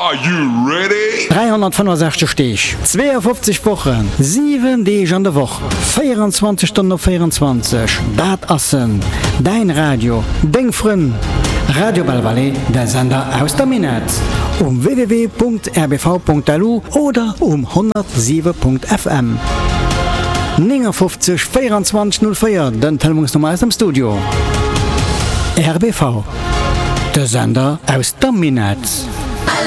Are you ready? 365 Stich, 52 Wochen, 7 Tage an der Woche, 24 Stunden auf 24. Dat assen, dein Radio, dein Freund. Radio Balvalet, der Sender aus der Minetz. Um www.rbv.lu oder um 107.fm. 59 24 04, den Telefonnummer aus dem Studio. RBV, der Sender aus der Minetz.